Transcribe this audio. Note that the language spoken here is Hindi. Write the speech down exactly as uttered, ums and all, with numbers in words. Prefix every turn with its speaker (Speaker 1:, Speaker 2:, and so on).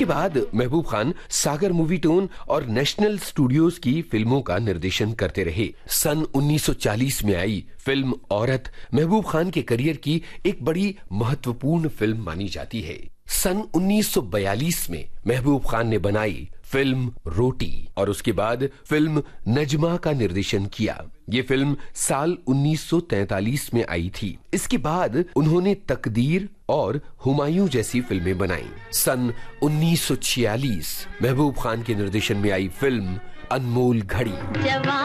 Speaker 1: इसके बाद महबूब खान सागर मूवी टोन और नेशनल स्टूडियोज की फिल्मों का निर्देशन करते रहे। सन उन्नीस सौ चालीस में आई फिल्म औरत महबूब खान के करियर की एक बड़ी महत्वपूर्ण फिल्म मानी जाती है। सन उन्नीस सौ बयालीस में महबूब खान ने बनाई फिल्म रोटी और उसके बाद फिल्म नजमा का निर्देशन किया। ये फिल्म साल उन्नीस सौ तैंतालीस में आई थी। इसके बाद उन्होंने तकदीर और हुमायूं जैसी फिल्में बनाई। सन उन्नीस सौ छियालीस महबूब खान के निर्देशन में आई फिल्म अनमोल घड़ी।